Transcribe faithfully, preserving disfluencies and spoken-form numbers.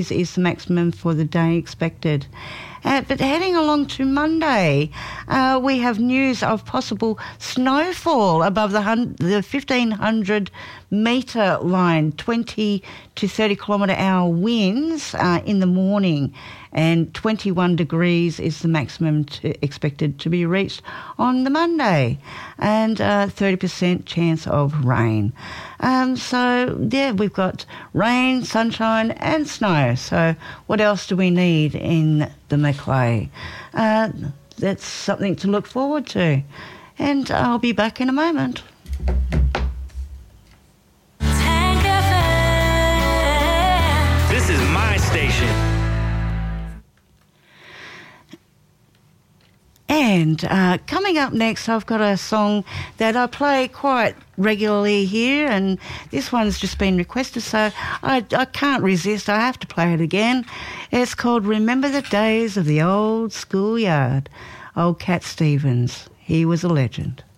is the maximum for the day expected. Uh, but heading along to Monday, uh, we have news of possible snowfall above the, hun- the fifteen hundred metre line, twenty to thirty kilometre hour winds uh, in the morning, and twenty-one degrees is the maximum to, expected to be reached on the Monday, and uh, thirty percent chance of rain. Um, so, yeah, we've got rain, sunshine and snow. So what else do we need in the Macleay? Uh, that's something to look forward to. And I'll be back in a moment. This is my station. And uh, coming up next, I've got a song that I play quite regularly here, and this one's just been requested, so I, I can't resist. I have to play it again. It's called Remember the Days of the Old Schoolyard. Old Cat Stevens. He was a legend.